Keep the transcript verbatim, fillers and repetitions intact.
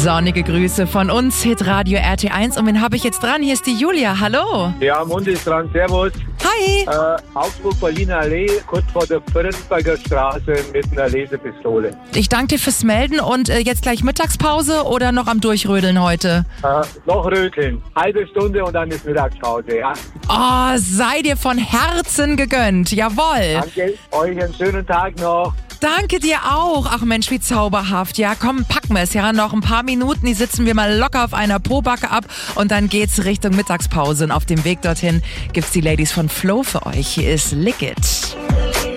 Sonnige Grüße von uns, Hitradio R T eins. Und wen habe ich jetzt dran? Hier ist die Julia. Hallo. Ja, Mundi ist dran. Servus. Hi. Äh, Augsburg-Berliner Allee, kurz vor der Frönsberger Straße mit einer Lesepistole. Ich danke dir fürs Melden und äh, jetzt gleich Mittagspause oder noch am Durchrödeln heute? Äh, noch röteln. Halbe Stunde und dann ist Mittagspause, ja. Oh, sei dir von Herzen gegönnt. Jawohl. Danke. Euch einen schönen Tag noch. Danke dir auch. Ach Mensch, wie zauberhaft. Ja, komm, packen wir es. Ja, noch ein paar Minuten, die sitzen wir mal locker auf einer Pobacke ab und dann geht's Richtung Mittagspause. Und auf dem Weg dorthin gibt's die Ladies von Flow für euch. Hier ist Lick It.